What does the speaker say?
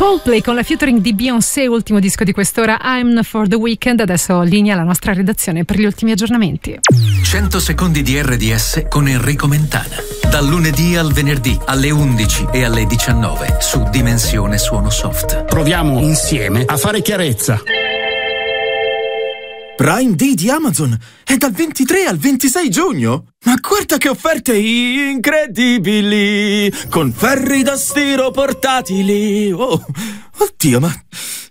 Coldplay con la featuring di Beyoncé, ultimo disco di quest'ora, I'm for the Weekend. Adesso linea la nostra redazione per gli ultimi aggiornamenti. 100 secondi di RDS con Enrico Mentana. Dal lunedì al venerdì alle 11 e alle 19 su Dimensione Suono Soft. Proviamo insieme a fare chiarezza. Prime Day di Amazon è dal 23 al 26 giugno. Ma guarda che offerte incredibili! Con ferri da stiro portatili. Oh, oddio, ma